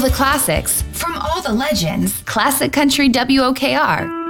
the classics from all the legends. Classic Country WOKR.